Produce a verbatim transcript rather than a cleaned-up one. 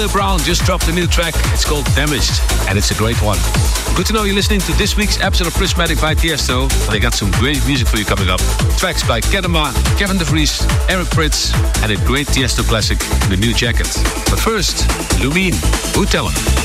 Brown just dropped a new track. It's called Damaged, and it's a great one. Good to know you're listening to this week's episode of Prismatic by Tiesto. They got some great music for you coming up. Tracks by Kedema, Kevin De Vries, Eric Prydz, and a great Tiesto classic, The New Jacket. But first, Lumine, Who Tell 'Em.